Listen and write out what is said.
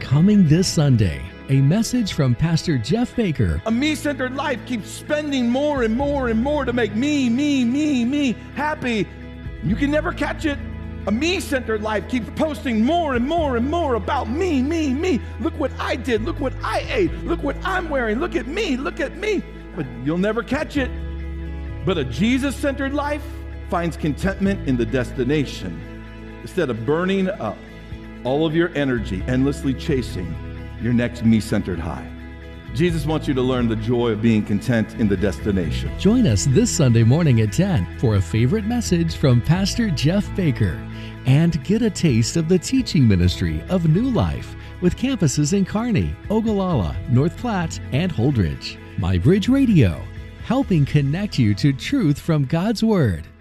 Coming this Sunday, a message from Pastor Jeff Baker. A me-centered life keeps spending more and more and more to make me happy. You can never catch it. A me-centered life keeps posting more and more and more about me. Look what I did. Look what I ate. Look what I'm wearing. Look at me. But you'll never catch it. But a Jesus-centered life finds contentment in the destination instead of burning up all of your energy, endlessly chasing your next me-centered high. Jesus wants you to learn the joy of being content in the destination. Join us this Sunday morning at 10 for a favorite message from Pastor Jeff Baker and get a taste of the teaching ministry of New Life with campuses in Kearney, Ogallala, North Platte, and Holdridge. MyBridge Radio, helping connect you to truth from God's Word.